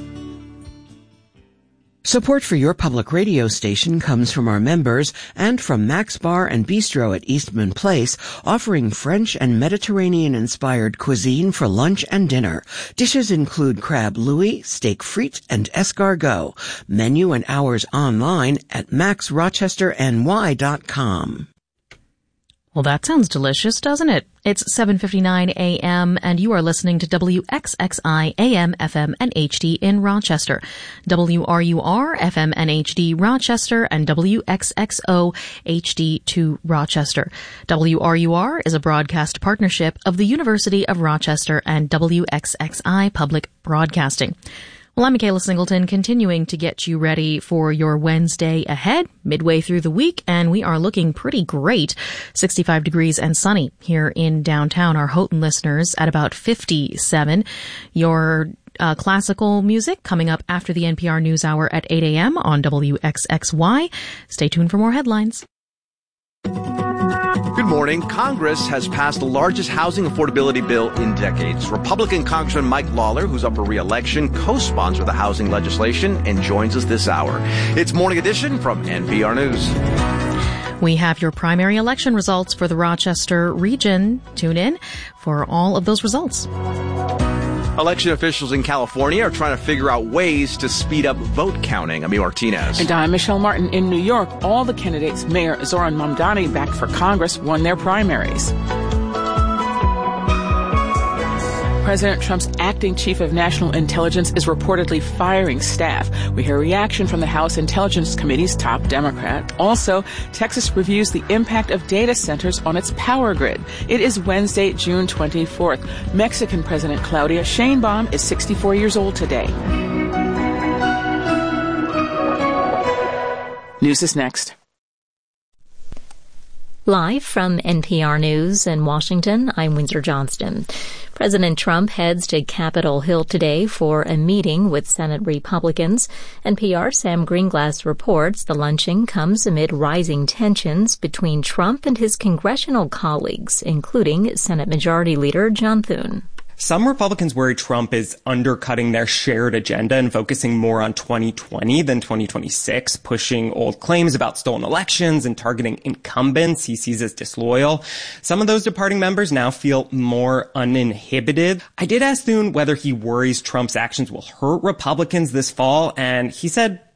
Support for your public radio station comes from our members and from Max Bar and Bistro at Eastman Place, offering French and Mediterranean-inspired cuisine for lunch and dinner. Dishes include crab louis, steak frite, and escargot. Menu and hours online at max rochester n y dot com. Well, that sounds delicious, doesn't it? It's seven fifty-nine a.m. and you are listening to W X X I A M, F M, and H D in Rochester, W R U R, F M and H D Rochester, and W X X O H D two Rochester. W R U R is a broadcast partnership of the University of Rochester and W X X I Public Broadcasting. Well, I'm Michaela Singleton, continuing to get you ready for your Wednesday ahead, midway through the week, and we are looking pretty great. sixty-five degrees and sunny here in downtown. Our Houghton listeners at about fifty-seven. Your uh, classical music coming up after the N P R News Hour at eight a.m. on W X X Y. Stay tuned for more headlines. Good morning. Congress has passed the largest housing affordability bill in decades. Republican Congressman Mike Lawler, who's up for re-election, co-sponsored the housing legislation and joins us this hour. It's Morning Edition from N P R News. We have your primary election results for the Rochester region. Tune in for all of those results. Election officials in California are trying to figure out ways to speed up vote counting. I'm Martinez. And I'm Michelle Martin. In New York, all the candidates, Mayor Zoran Mamdani, back for Congress, won their primaries. President Trump's acting chief of national intelligence is reportedly firing staff. We hear a reaction from the House Intelligence Committee's top Democrat. Also, Texas reviews the impact of data centers on its power grid. It is Wednesday, June twenty-fourth. Mexican President Claudia Sheinbaum is sixty-four years old today. News is next. Live from N P R News in Washington, I'm Windsor Johnston. President Trump heads to Capitol Hill today for a meeting with Senate Republicans. N P R's Sam Greenglass reports the luncheon comes amid rising tensions between Trump and his congressional colleagues, including Senate Majority Leader John Thune. Some Republicans worry Trump is undercutting their shared agenda and focusing more on twenty twenty than twenty twenty-six, pushing old claims about stolen elections and targeting incumbents he sees as disloyal. Some of those departing members now feel more uninhibited. I did ask Thune whether he worries Trump's actions will hurt Republicans this fall, and he said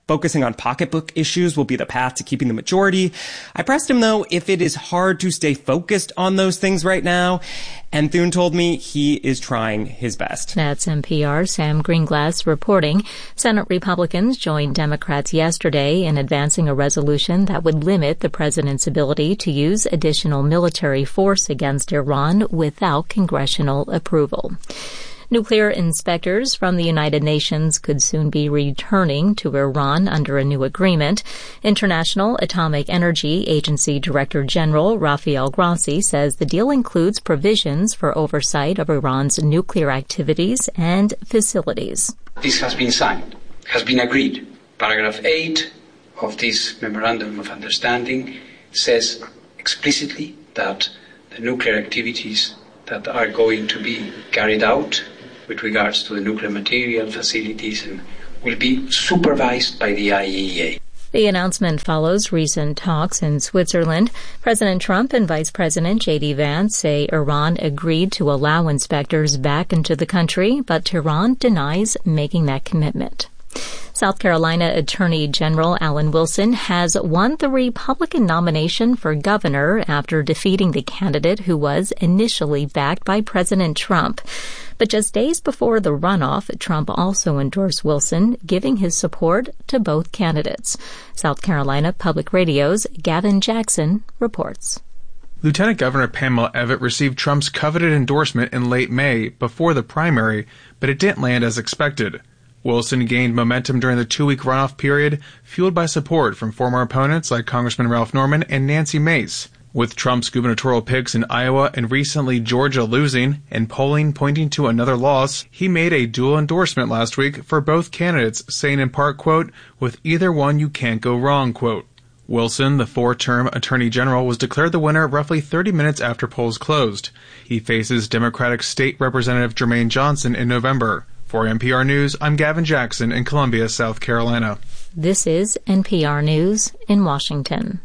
focusing on pocketbook issues will be the path to keeping the majority. I pressed him, though, if it is hard to stay focused on those things right now, and Thune told me he is trying his best. That's N P R's Sam Greenglass reporting. Senate Republicans joined Democrats yesterday in advancing a resolution that would limit the president's ability to use additional military force against Iran without congressional approval. Nuclear inspectors from the United Nations could soon be returning to Iran under a new agreement. International Atomic Energy Agency Director General Rafael Grossi says the deal includes provisions for oversight of Iran's nuclear activities and facilities. This has been signed, has been agreed. Paragraph eight of this Memorandum of Understanding says explicitly that the nuclear activities that are going to be carried out with regards to the nuclear material facilities and will be supervised by the I A E A. The announcement follows recent talks in Switzerland. President Trump and Vice President J D Vance say Iran agreed to allow inspectors back into the country, but Tehran denies making that commitment. South Carolina Attorney General Alan Wilson has won the Republican nomination for governor after defeating the candidate who was initially backed by President Trump. But just days before the runoff, Trump also endorsed Wilson, giving his support to both candidates. South Carolina Public Radio's Gavin Jackson reports. Lieutenant Governor Pamela Evette received Trump's coveted endorsement in late May before the primary, but it didn't land as expected. Wilson gained momentum during the two-week runoff period, fueled by support from former opponents like Congressman Ralph Norman and Nancy Mace. With Trump's gubernatorial picks in Iowa and recently Georgia losing, and polling pointing to another loss, he made a dual endorsement last week for both candidates, saying in part, quote, "With either one you can't go wrong," quote. Wilson, the four-term Attorney General, was declared the winner roughly thirty minutes after polls closed. He faces Democratic State Representative Jermaine Johnson in November. For N P R News, I'm Gavin Jackson in Columbia, South Carolina. This is N P R News in Washington.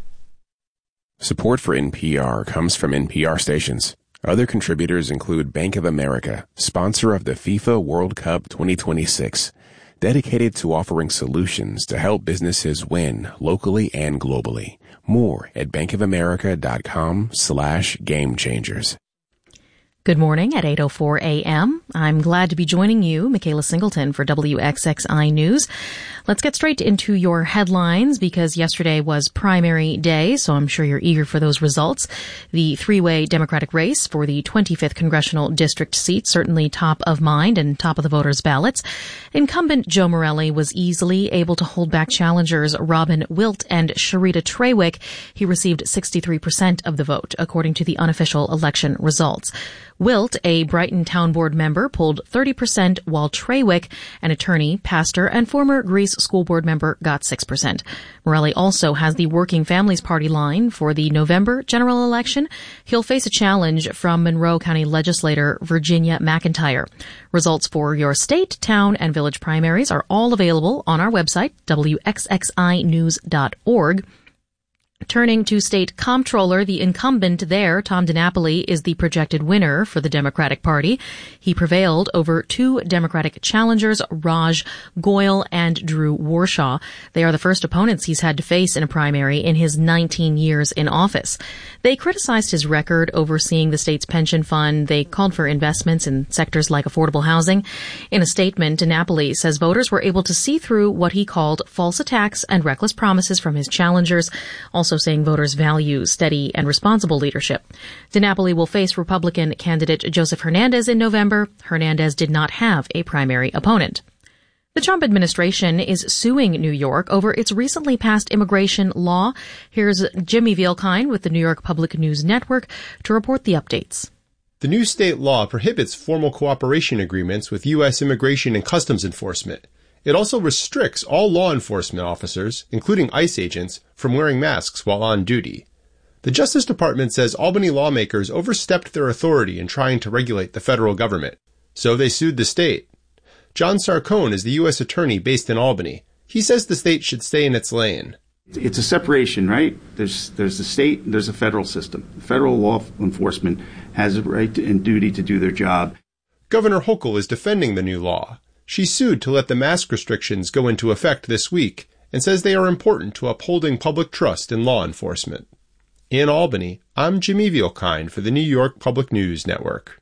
Support for N P R comes from N P R stations. Other contributors include Bank of America, sponsor of the FIFA World Cup twenty twenty-six, dedicated to offering solutions to help businesses win locally and globally. More at bankofamerica.com slash game changers. Good morning at eight oh four a.m. I'm glad to be joining you, Michaela Singleton, for W X X I News. Let's get straight into your headlines because yesterday was primary day, so I'm sure you're eager for those results. The three-way Democratic race for the twenty-fifth congressional district seat certainly top of mind and top of the voters' ballots. Incumbent Joe Morelle was easily able to hold back challengers Robin Wilt and Sharita Trawick. He received sixty-three percent of the vote, according to the unofficial election results. Wilt, a Brighton Town Board member, pulled thirty percent, while Trawick, an attorney, pastor, and former Greece School Board member, got six percent. Morelle also has the Working Families Party line for the November general election. He'll face a challenge from Monroe County legislator Virginia McIntyre. Results for your state, town, and village primaries are all available on our website, W X X I news dot org. Turning to state comptroller, the incumbent there, Tom DiNapoli, is the projected winner for the Democratic Party. He prevailed over two Democratic challengers, Raj Goyal and Drew Warshaw. They are the first opponents he's had to face in a primary in his nineteen years in office. They criticized his record overseeing the state's pension fund. They called for investments in sectors like affordable housing. In a statement, DiNapoli says voters were able to see through what he called false attacks and reckless promises from his challengers, also saying voters value steady and responsible leadership. DiNapoli will face Republican candidate Joseph Hernandez in November. Hernandez did not have a primary opponent. The Trump administration is suing New York over its recently passed immigration law. Here's Jimmy Vielkine with the New York Public News Network to report the updates. The new state law prohibits formal cooperation agreements with U S Immigration and Customs Enforcement. It also restricts all law enforcement officers, including ICE agents, from wearing masks while on duty. The Justice Department says Albany lawmakers overstepped their authority in trying to regulate the federal government. So they sued the state. John Sarcone is the U S attorney based in Albany. He says the state should stay in its lane. It's a separation, right? There's there's the state and there's a federal system. Federal law enforcement has a right and duty to do their job. Governor Hochul is defending the new law. She sued to let the mask restrictions go into effect this week and says they are important to upholding public trust in law enforcement. In Albany, I'm Jimmy Vielkind for the New York Public News Network.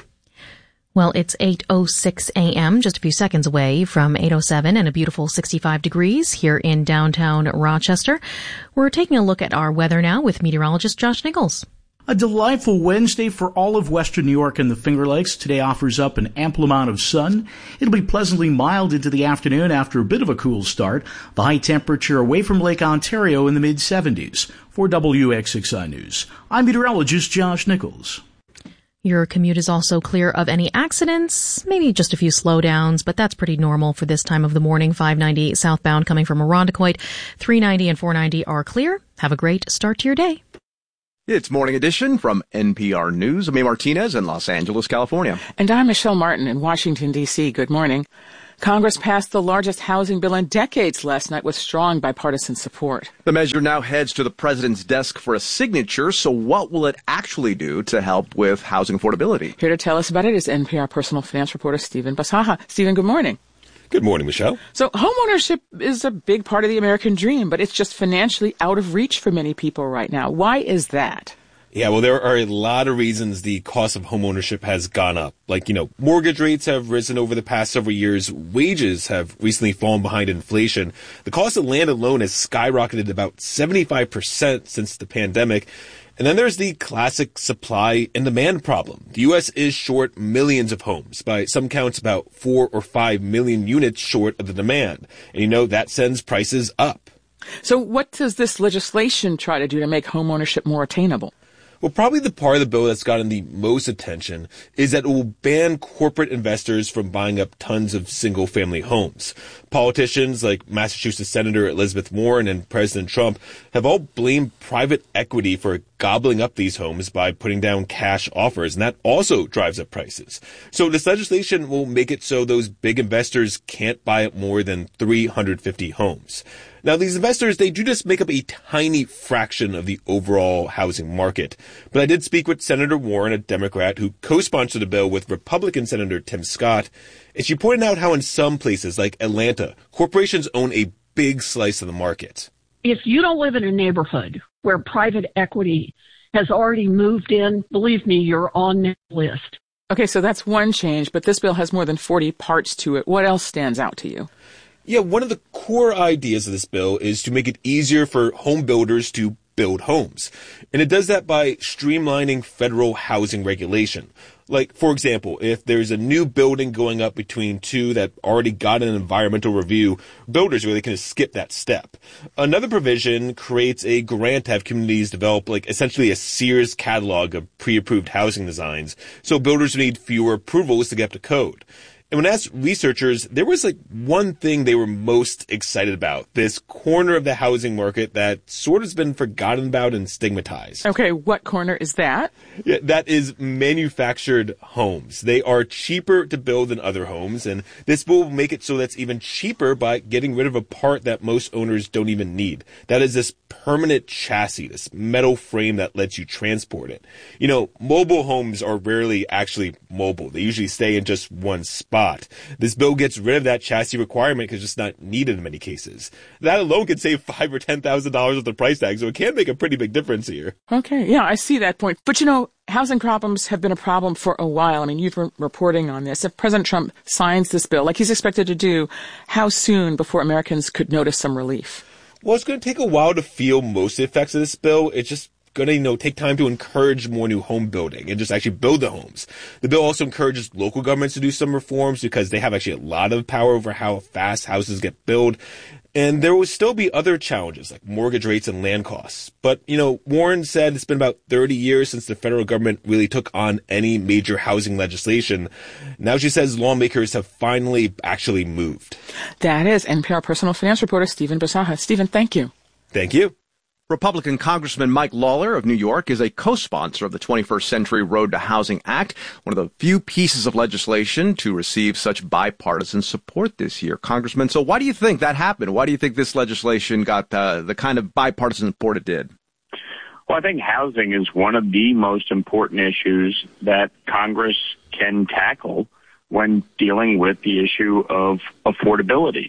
Well, it's eight oh six a.m., just a few seconds away from eight oh seven and a beautiful sixty-five degrees here in downtown Rochester. We're taking a look at our weather now with meteorologist Josh Nichols. A delightful Wednesday for all of western New York and the Finger Lakes. Today offers up an ample amount of sun. It'll be pleasantly mild into the afternoon after a bit of a cool start. The high temperature away from Lake Ontario in the mid seventies. For W X X I News, I'm meteorologist Josh Nichols. Your commute is also clear of any accidents, maybe just a few slowdowns, but that's pretty normal for this time of the morning. five ninety southbound coming from Irondequoit, three ninety and four ninety are clear. Have a great start to your day. It's Morning Edition from N P R News. I'm May Martinez in Los Angeles, California. And I'm Michelle Martin in Washington, D C Good morning. Congress passed the largest housing bill in decades last night with strong bipartisan support. The measure now heads to the president's desk for a signature. So what will it actually do to help with housing affordability? Here to tell us about it is N P R personal finance reporter Stephen Basaha. Stephen, good morning. Good morning, Michelle. So homeownership is a big part of the American dream, but it's just financially out of reach for many people right now. Why is that? Yeah, well, there are a lot of reasons the cost of homeownership has gone up. Like, you know, mortgage rates have risen over the past several years. Wages have recently fallen behind inflation. The cost of land alone has skyrocketed about seventy-five percent since the pandemic. And then there's the classic supply and demand problem. The U S is short millions of homes. By some counts, about four or five million units short of the demand. And you know, that sends prices up. So what does this legislation try to do to make homeownership more attainable? Well, probably the part of the bill that's gotten the most attention is that it will ban corporate investors from buying up tons of single-family homes. Politicians like Massachusetts Senator Elizabeth Warren and President Trump have all blamed private equity for gobbling up these homes by putting down cash offers, and that also drives up prices. So this legislation will make it so those big investors can't buy up more than three hundred fifty homes. Now, these investors, they do just make up a tiny fraction of the overall housing market. But I did speak with Senator Warren, a Democrat, who co-sponsored the bill with Republican Senator Tim Scott, and she pointed out how in some places, like Atlanta, corporations own a big slice of the market. If you don't live in a neighborhood where private equity has already moved in, believe me, you're on that list. Okay, so that's one change, but this bill has more than forty parts to it. What else stands out to you? Yeah, one of the core ideas of this bill is to make it easier for home builders to build homes. And it does that by streamlining federal housing regulation. Like, for example, if there's a new building going up between two that already got an environmental review, builders really can skip that step. Another provision creates a grant to have communities develop, like, essentially a Sears catalog of pre-approved housing designs, so builders need fewer approvals to get up to code. And when asked researchers, there was like one thing they were most excited about, this corner of the housing market that sort of has been forgotten about and stigmatized. Okay, what corner is that? Yeah, that is manufactured homes. They are cheaper to build than other homes, and this will make it so that's even cheaper by getting rid of a part that most owners don't even need. That is this permanent chassis, this metal frame that lets you transport it. You know, mobile homes are rarely actually mobile. They usually stay in just one spot. This bill gets rid of that chassis requirement because it's just not needed in many cases. That alone could save five or ten thousand dollars with the price tag, so it can make a pretty big difference here. Okay, yeah, I see that point. But you know, housing problems have been a problem for a while. I mean, you've been reporting on this. If President Trump signs this bill, like he's expected to do, how soon before Americans could notice some relief? Well, it's going to take a while to feel most of the effects of this bill. It's just going to, you know, take time to encourage more new home building and just actually build the homes. The bill also encourages local governments to do some reforms because they have actually a lot of power over how fast houses get built. And there will still be other challenges like mortgage rates and land costs. But, you know, Warren said it's been about thirty years since the federal government really took on any major housing legislation. Now she says lawmakers have finally actually moved. That is N P R personal finance reporter Stephen Basaha. Stephen, thank you. Thank you. Republican Congressman Mike Lawler of New York is a co-sponsor of the twenty-first Century Road to Housing Act, one of the few pieces of legislation to receive such bipartisan support this year. Congressman, so why do you think that happened? Why do you think this legislation got uh, the kind of bipartisan support it did? Well, I think housing is one of the most important issues that Congress can tackle when dealing with the issue of affordability.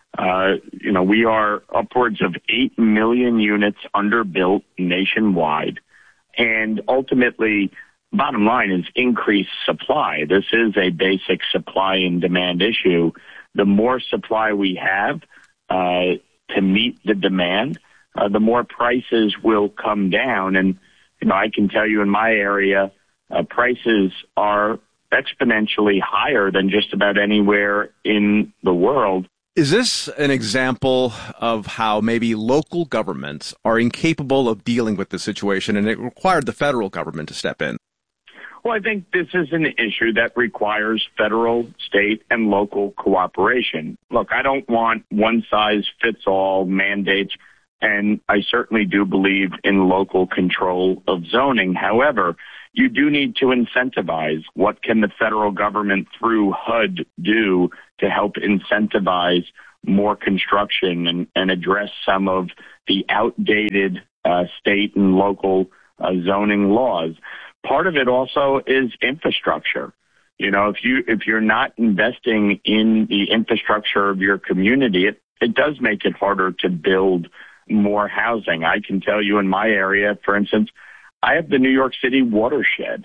Uh, you know, we are upwards of eight million units underbuilt nationwide. And ultimately, bottom line is increased supply. This is a basic supply and demand issue. The more supply we have uh, to meet the demand, uh, the more prices will come down. And, you know, I can tell you in my area, uh, prices are exponentially higher than just about anywhere in the world. Is this an example of how maybe local governments are incapable of dealing with the situation and it required the federal government to step in? Well, I think this is an issue that requires federal, state, and local cooperation. Look, I don't want one-size-fits-all mandates, and I certainly do believe in local control of zoning. However, you do need to incentivize. What can the federal government through H U D do to help incentivize more construction and, and address some of the outdated uh, state and local uh, zoning laws? Part of it also is infrastructure. You know, if you if you're not investing in the infrastructure of your community, it, it does make it harder to build more housing. I can tell you in my area, for instance, I have the New York City watershed.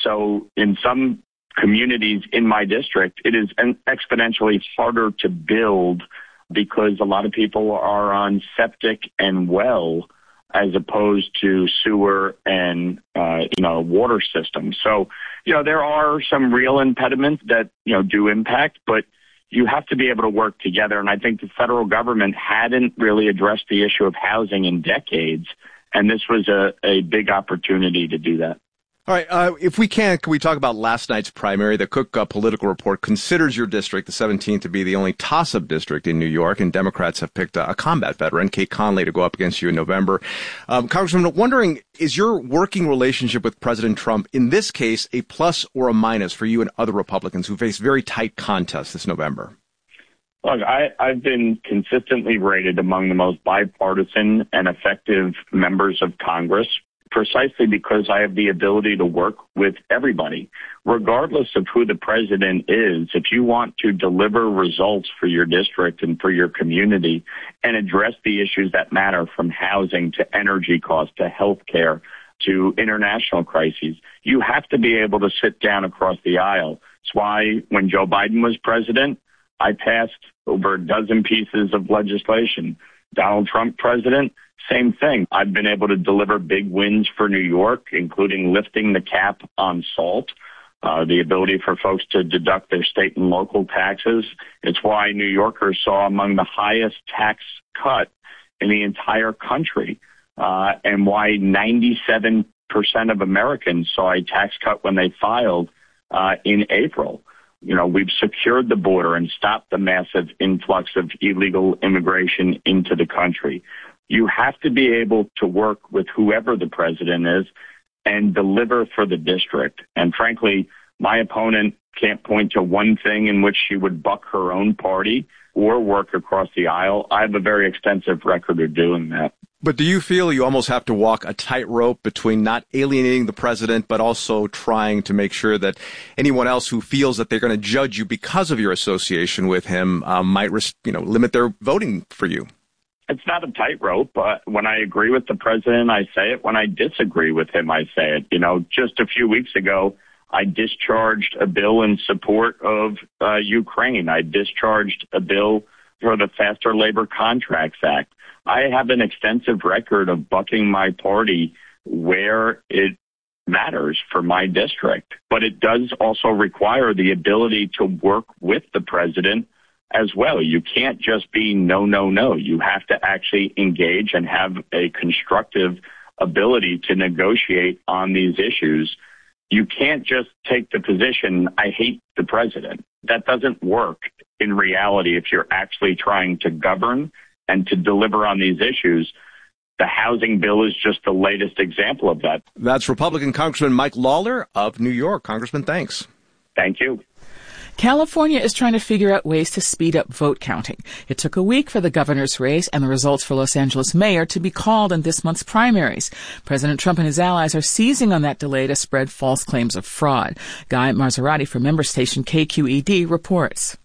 So in some communities in my district, it is exponentially harder to build because a lot of people are on septic and well as opposed to sewer and, uh, you know, water systems. So, you know, there are some real impediments that, you know, do impact, but you have to be able to work together. And I think the federal government hadn't really addressed the issue of housing in decades. And this was a, a big opportunity to do that. All right. Uh, if we can, can we talk about last night's primary? The Cook uh, Political Report considers your district, the seventeenth, to be the only toss-up district in New York, and Democrats have picked a, a combat veteran, Kate Conley, to go up against you in November. Um, Congressman, wondering, is your working relationship with President Trump, in this case, a plus or a minus for you and other Republicans who face very tight contests this November? Look, I, I've been consistently rated among the most bipartisan and effective members of Congress, precisely because I have the ability to work with everybody, regardless of who the president is. If you want to deliver results for your district and for your community and address the issues that matter, from housing to energy costs to health care to international crises, you have to be able to sit down across the aisle. That's why when Joe Biden was president, I passed over a dozen pieces of legislation. Donald Trump president, same thing. I've been able to deliver big wins for New York, including lifting the cap on salt, uh, the ability for folks to deduct their state and local taxes. It's why New Yorkers saw among the highest tax cut in the entire country, uh, and why ninety-seven percent of Americans saw a tax cut when they filed uh, in April. You know, we've secured the border and stopped the massive influx of illegal immigration into the country. You have to be able to work with whoever the president is and deliver for the district. And frankly, my opponent can't point to one thing in which she would buck her own party or work across the aisle. I have a very extensive record of doing that. But do you feel you almost have to walk a tightrope between not alienating the president, but also trying to make sure that anyone else who feels that they're going to judge you because of your association with him um, might, you know, limit their voting for you? It's not a tightrope. But when I agree with the president, I say it. When I disagree with him, I say it. You know, just a few weeks ago, I discharged a bill in support of uh, Ukraine. I discharged a bill for the Faster Labor Contracts Act. I have an extensive record of bucking my party where it matters for my district. But it does also require the ability to work with the president as well. You can't just be no, no, no. You have to actually engage and have a constructive ability to negotiate on these issues. You can't just take the position, I hate the president. That doesn't work in reality if you're actually trying to govern and to deliver on these issues. The housing bill is just the latest example of that. That's Republican Congressman Mike Lawler of New York. Congressman, thanks. Thank you. California is trying to figure out ways to speed up vote counting. It took a week for the governor's race and the results for Los Angeles mayor to be called in this month's primaries. President Trump and his allies are seizing on that delay to spread false claims of fraud. Guy Marzorati from member station K Q E D reports.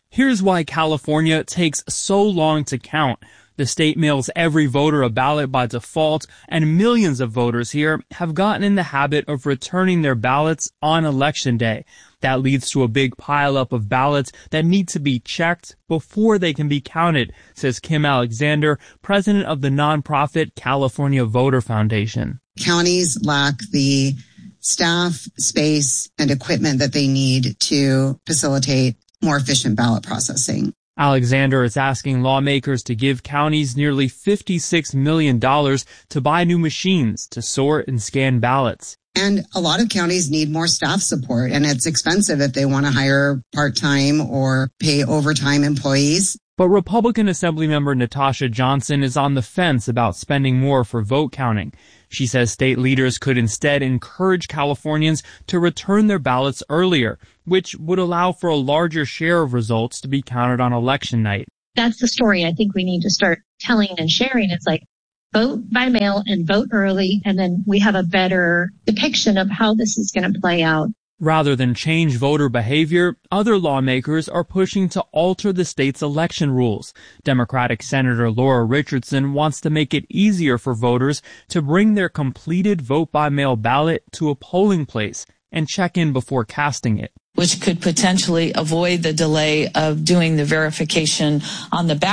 Here's why California takes so long to count. The state mails every voter a ballot by default, and millions of voters here have gotten in the habit of returning their ballots on Election Day. That leads to a big pileup of ballots that need to be checked before they can be counted, says Kim Alexander, president of the nonprofit California Voter Foundation. Counties lack the staff, space, and equipment that they need to facilitate more efficient ballot processing. Alexander is asking lawmakers to give counties nearly fifty-six million dollars to buy new machines to sort and scan ballots. And a lot of counties need more staff support, and it's expensive if they want to hire part-time or pay overtime employees. But Republican Assemblymember Natasha Johnson is on the fence about spending more for vote counting. She says state leaders could instead encourage Californians to return their ballots earlier, which would allow for a larger share of results to be counted on election night. That's the story I think we need to start telling and sharing. It's like vote by mail and vote early, and then we have a better depiction of how this is going to play out. Rather than change voter behavior, other lawmakers are pushing to alter the state's election rules. Democratic Senator Laura Richardson wants to make it easier for voters to bring their completed vote-by-mail ballot to a polling place and check in before casting it. Which could potentially avoid the delay of doing the verification on the ballot.